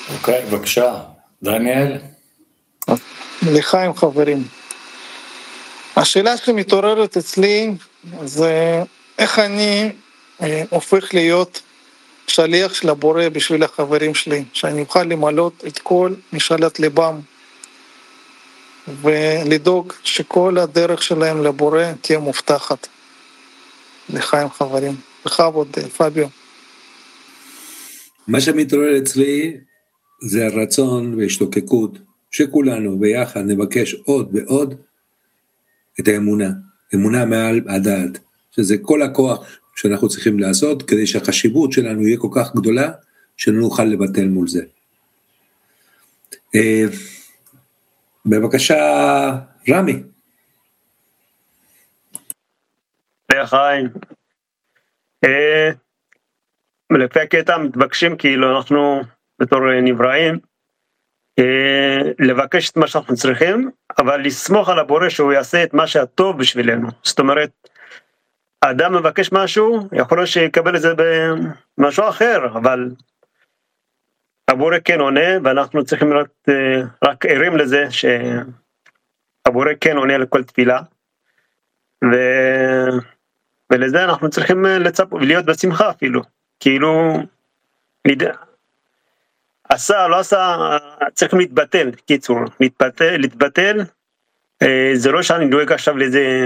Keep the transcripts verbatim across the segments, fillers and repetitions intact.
אוקיי, בבקשה. דניאל? לחיים חברים. השאלה שמתעוררת אצלי זה איך אני אה, הופך להיות שליח של הבורא בשביל החברים שלי, שאני אוכל למלות את כל משאלת ליבם ולדאוג שכל הדרך שלהם לבורא תהיה מובטחת. לחיים חברים. בכבוד, פביו. מה שמתעורר אצלי זה הרצון והשתוקקות שכולנו ביחד נבקש עוד ועוד את האמונה, אמונה מעל הדעת, שזה כל הכוח שאנחנו צריכים לעשות כדי שהחשיבות שלנו יהיה כל כך גדולה שלא נוכל לבטל מול זה. בבקשה רמי. לחיים. לפי הקטע מתבקשים כאילו אנחנו בתור נבראים לבקש את מה שאנחנו צריכים, אבל לסמוך על הבורא שהוא יעשה את מה שהטוב בשבילנו. זאת אומרת, האדם מבקש משהו, יכול להיות שיקבל את זה במשהו אחר, אבל הבורא כן עונה, ואנחנו צריכים רק, רק ערים לזה שהבורא כן עונה לכל תפילה, ו... ולזה אנחנו צריכים לצפ... להיות בשמחה אפילו, כאילו, ליד... עשה, לא עשה, צריכים להתבטל, קיצור, להתבטל, להתבטל, זה לא שאני דואג עכשיו לזה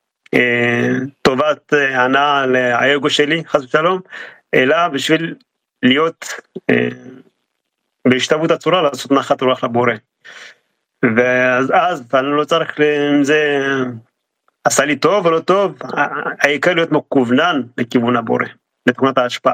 טובת הנאה לאגו שלי, חס ושלום, אלא בשביל להיות בהשתוות הצורה, לעשות נחת רוח לבורא. ואז אז, אני לא צריך אם זה עשה לי טוב או לא טוב, העיקר להיות מכוונן לכיוון הבורא, לתכונת ההשפעה.